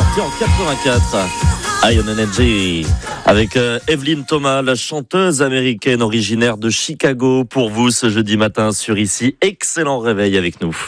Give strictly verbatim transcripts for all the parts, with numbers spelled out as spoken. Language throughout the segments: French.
sorti en quatre-vingt-quatre. Iron Energy avec euh, Evelyn Thomas, la chanteuse américaine originaire de Chicago, pour vous ce jeudi matin sur Ici. Excellent réveil avec nous.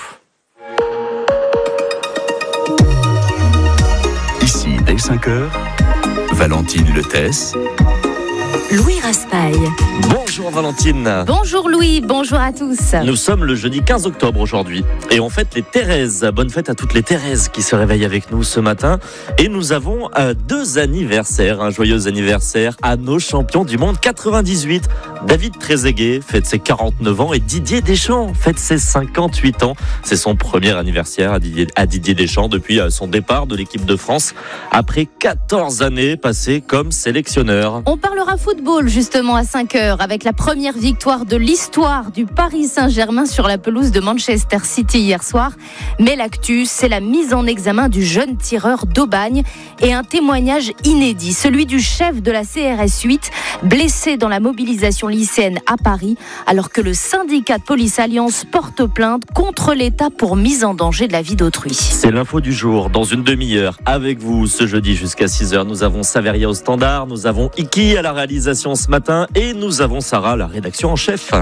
Ici, dès cinq heures, Valentine Letès, Louis Raspail. Bonjour Valentine. Bonjour Louis, bonjour à tous. Nous sommes le jeudi quinze octobre aujourd'hui et on fête les Thérèses. Bonne fête à toutes les Thérèses qui se réveillent avec nous ce matin. Et nous avons euh, deux anniversaires, un joyeux anniversaire à nos champions du monde quatre-vingt-dix-huit. David Trezeguet fête ses quarante-neuf ans et Didier Deschamps fête ses cinquante-huit ans. C'est son premier anniversaire à Didier, à Didier Deschamps depuis son départ de l'équipe de France après quatorze années passées comme sélectionneur. On parlera football justement à cinq heures avec la première victoire de l'histoire du Paris Saint-Germain sur la pelouse de Manchester City hier soir. Mais l'actu, c'est la mise en examen du jeune tireur d'Aubagne et un témoignage inédit, celui du chef de la C R S huit, blessé dans la mobilisation lycéenne à Paris, alors que le syndicat de police Alliance porte plainte contre l'État pour mise en danger de la vie d'autrui. C'est l'info du jour, dans une demi-heure, avec vous ce jeudi jusqu'à six heures. Nous avons Saveria au standard, nous avons Iki à la réalisation ce matin et nous avons Sarah, la rédaction en chef.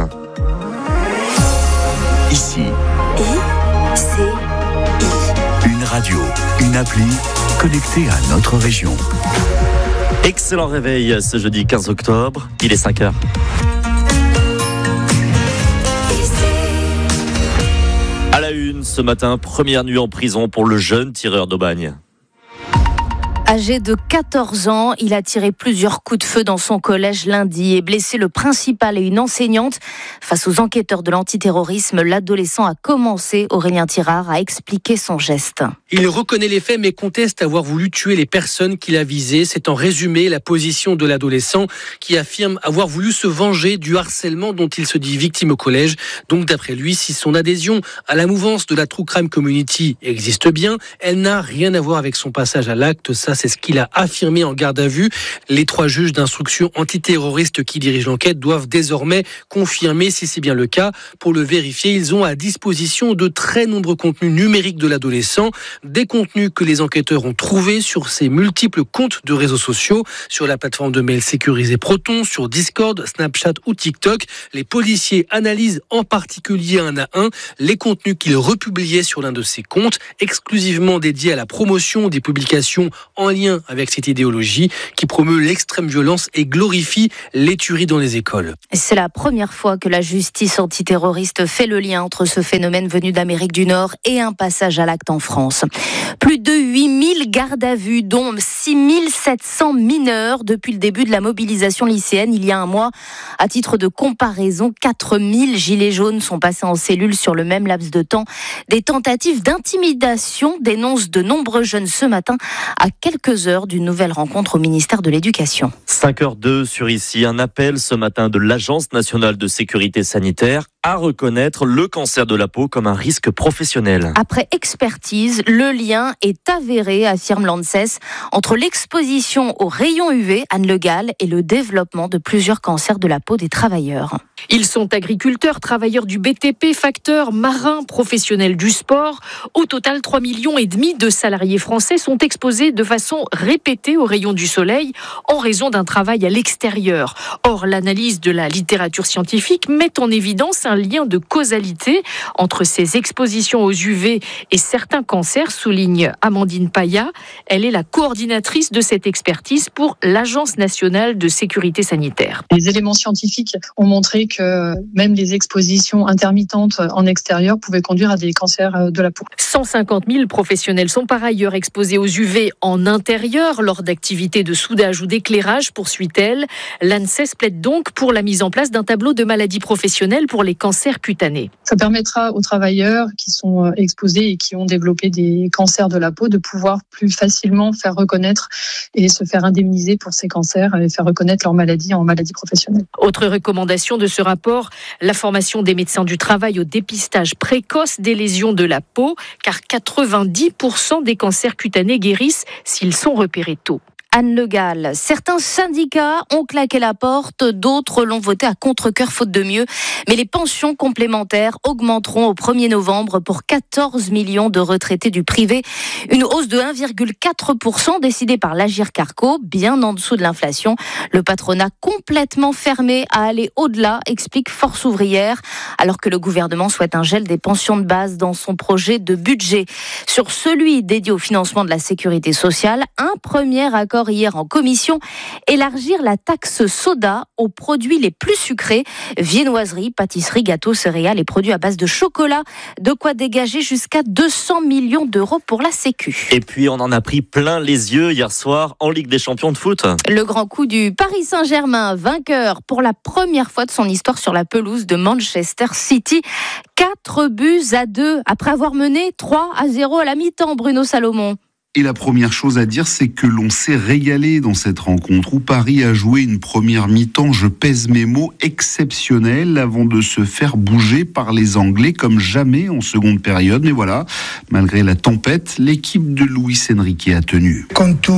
ici, Et c'est une radio, une appli connectée à notre région. Excellent réveil ce jeudi quinze octobre, il est cinq heures. À la une ce matin, première nuit en prison pour le jeune tireur d'Aubagne. Âgé de quatorze ans, il a tiré plusieurs coups de feu dans son collège lundi et blessé le principal et une enseignante. Face aux enquêteurs de l'antiterrorisme, l'adolescent a commencé, Aurélien Tirard, à expliquer son geste. Il reconnaît les faits mais conteste avoir voulu tuer les personnes qu'il a visées. C'est en résumé la position de l'adolescent qui affirme avoir voulu se venger du harcèlement dont il se dit victime au collège. Donc d'après lui, si son adhésion à la mouvance de la True Crime Community existe bien, elle n'a rien à voir avec son passage à l'acte. Ça, c'est ce qu'il a affirmé en garde à vue. Les trois juges d'instruction antiterroriste qui dirigent l'enquête doivent désormais confirmer si c'est bien le cas. Pour le vérifier, ils ont à disposition de très nombreux contenus numériques de l'adolescent, des contenus que les enquêteurs ont trouvés sur ses multiples comptes de réseaux sociaux, sur la plateforme de mail sécurisée Proton, sur Discord, Snapchat ou TikTok. Les policiers analysent en particulier un à un les contenus qu'il republiait sur l'un de ses comptes, exclusivement dédiés à la promotion des publications en lien avec cette idéologie qui promeut l'extrême violence et glorifie les tueries dans les écoles. C'est la première fois que la justice antiterroriste fait le lien entre ce phénomène venu d'Amérique du Nord et un passage à l'acte en France. Plus de huit mille gardes à vue, dont six mille sept cents mineurs depuis le début de la mobilisation lycéenne il y a un mois. À titre de comparaison, quatre mille gilets jaunes sont passés en cellule sur le même laps de temps. Des tentatives d'intimidation dénoncent de nombreux jeunes ce matin à quelques heures d'une nouvelle rencontre au ministère de l'Éducation. cinq heures deux sur Ici, un appel ce matin de l'Agence nationale de sécurité sanitaire à reconnaître le cancer de la peau comme un risque professionnel. Après expertise, le lien est avéré, affirme l'ANSES, entre l'exposition aux rayons U V, Anne Le Gall, et le développement de plusieurs cancers de la peau des travailleurs. Ils sont agriculteurs, travailleurs du B T P, facteurs, marins, professionnels du sport. Au total, trois millions et demi de salariés français sont exposés de façon répétée aux rayons du soleil en raison d'un travail à l'extérieur. Or, l'analyse de la littérature scientifique met en évidence un lien de causalité entre ces expositions aux U V et certains cancers, souligne Amandine Paya. Elle est la coordinatrice de cette expertise pour l'Agence nationale de sécurité sanitaire. Les éléments scientifiques ont montré que même les expositions intermittentes en extérieur pouvaient conduire à des cancers de la peau. cent cinquante mille professionnels sont par ailleurs exposés aux U V en intérieur lors d'activités de soudage ou d'éclairage, poursuit-elle. L'ANSES plaide donc pour la mise en place d'un tableau de maladies professionnelles pour les cancers cutanés. Ça permettra aux travailleurs qui sont exposés et qui ont développé des cancers de la peau de pouvoir plus facilement faire reconnaître et se faire indemniser pour ces cancers et faire reconnaître leur maladie en maladie professionnelle. Autre recommandation de ce rapport, la formation des médecins du travail au dépistage précoce des lésions de la peau, car quatre-vingt-dix pour cent des cancers cutanés guérissent s'ils sont repérés tôt. Anne Le Gall. Certains syndicats ont claqué la porte, d'autres l'ont voté à contre-cœur faute de mieux. Mais les pensions complémentaires augmenteront au premier novembre pour quatorze millions de retraités du privé. Une hausse de un virgule quatre pour cent décidée par l'Agirc-Arrco, bien en dessous de l'inflation. Le patronat complètement fermé à aller au-delà, explique Force ouvrière, alors que le gouvernement souhaite un gel des pensions de base dans son projet de budget. Sur celui dédié au financement de la sécurité sociale, un premier accord hier en commission, élargir la taxe soda aux produits les plus sucrés, viennoiseries, pâtisseries, gâteaux, céréales et produits à base de chocolat, de quoi dégager jusqu'à deux cents millions d'euros pour la Sécu. Et puis on en a pris plein les yeux hier soir en Ligue des Champions de foot. Le grand coup du Paris Saint-Germain, vainqueur pour la première fois de son histoire sur la pelouse de Manchester City. quatre buts à deux après avoir mené trois à zéro à la mi-temps, Bruno Salomon. Et la première chose à dire, c'est que l'on s'est régalé dans cette rencontre où Paris a joué une première mi-temps, je pèse mes mots, exceptionnelle avant de se faire bouger par les Anglais comme jamais en seconde période. Mais voilà, malgré la tempête, l'équipe de Luis Enrique a tenu. Quand tu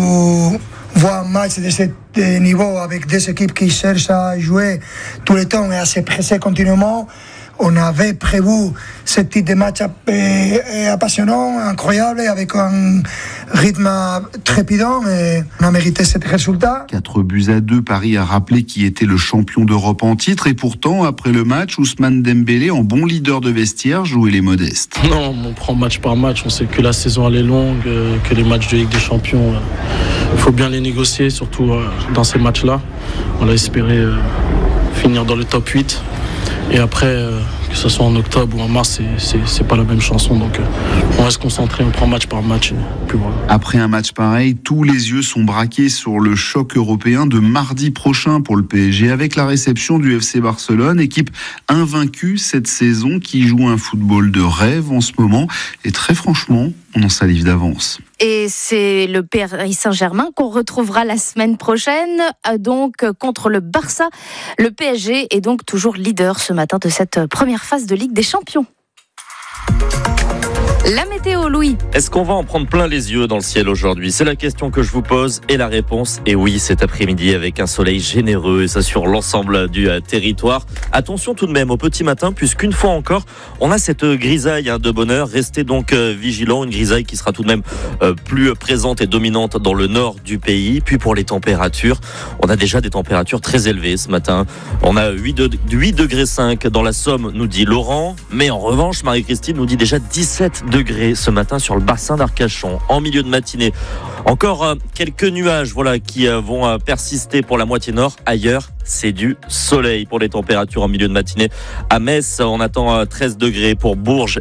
vois un match de ce niveau avec des équipes qui cherchent à jouer tout le temps et à se presser continuellement, on avait prévu ce type de match passionnant, incroyable, avec un rythme trépidant et on a mérité ce résultat. Quatre buts à deux, Paris a rappelé qui était le champion d'Europe en titre et pourtant, après le match, Ousmane Dembélé, en bon leader de vestiaire, jouait les modestes. Non, on prend match par match, on sait que la saison elle est longue, que les matchs de Ligue des Champions, il faut bien les négocier, surtout dans ces matchs-là. On a espéré finir dans le top huit. Et après, euh, que ce soit en octobre ou en mars, c'est, c'est, c'est pas la même chanson. Donc euh, on reste concentré, on prend match par match. Et puis voilà. Après un match pareil, tous les yeux sont braqués sur le choc européen de mardi prochain pour le P S G avec la réception du F C Barcelone, équipe invaincue cette saison qui joue un football de rêve en ce moment. Et très franchement, on en salive d'avance. Et c'est le Paris Saint-Germain qu'on retrouvera la semaine prochaine, donc contre le Barça. Le P S G est donc toujours leader ce matin de cette première phase de Ligue des Champions. La météo, Louis. Est-ce qu'on va en prendre plein les yeux dans le ciel aujourd'hui ? C'est la question que je vous pose et la réponse est oui cet après-midi avec un soleil généreux et ça sur l'ensemble du euh, territoire. Attention tout de même au petit matin puisqu'une fois encore, on a cette grisaille hein, de bonheur. Restez donc euh, vigilants, une grisaille qui sera tout de même euh, plus présente et dominante dans le nord du pays. Puis pour les températures, on a déjà des températures très élevées ce matin. On a huit degrés cinq dans la Somme, nous dit Laurent. Mais en revanche, Marie-Christine nous dit déjà dix-sept degrés ce matin sur le bassin d'Arcachon en milieu de matinée. Encore euh, quelques nuages voilà, qui euh, vont euh, persister pour la moitié nord. Ailleurs, c'est du soleil pour les températures en milieu de matinée. À Metz, on attend euh, treize degrés pour Bourges